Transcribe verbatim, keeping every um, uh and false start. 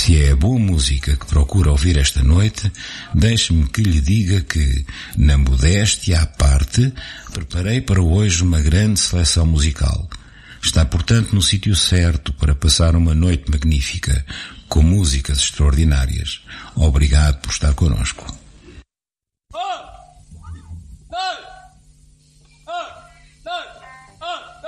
Se é boa música que procura ouvir esta noite, deixe-me que lhe diga que, na modéstia à parte, preparei para hoje uma grande seleção musical. Está, portanto, no sítio certo para passar uma noite magnífica, com músicas extraordinárias. Obrigado por estar connosco.